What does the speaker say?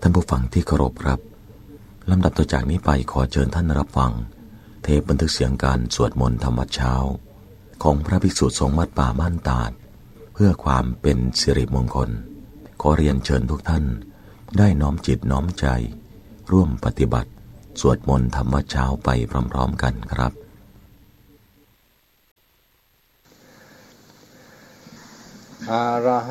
ท่านผู้ฟังที่เคารพครับลำดับต่อจากนี้ไปขอเชิญท่านรับฟังเทปบันทึกเสียงการสวดมนต์ธรรมวัดเช้าของพระภิกษุสงฆ์วัดป่าม่านตาดเพื่อความเป็นสิริมงคลขอเรียนเชิญทุกท่านได้น้อมจิตน้อมใจร่วมปฏิบัติสวดมนต์ธรรมวัดเช้าไปพร้อมๆกันครับอะระ